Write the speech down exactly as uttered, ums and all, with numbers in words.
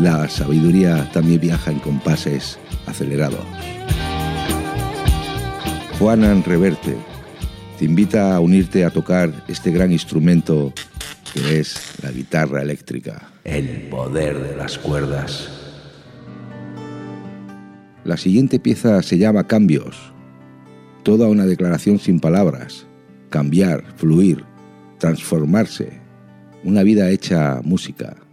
La sabiduría también viaja en compases acelerados. Juanan Reverte te invita a unirte a tocar este gran instrumento que es la guitarra eléctrica. El poder de las cuerdas. La siguiente pieza se llama Cambios. Toda una declaración sin palabras. Cambiar, fluir, transformarse. Una vida hecha música.